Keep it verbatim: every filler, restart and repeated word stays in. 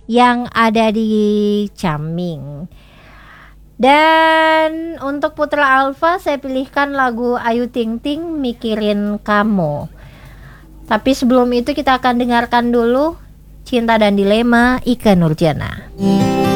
yang ada di Caming. Dan untuk Putra Alfa saya pilihkan lagu Ayu Ting Ting, Mikirin Kamu. Tapi sebelum itu kita akan dengarkan dulu Cinta dan Dilema, Ikke Nurjana.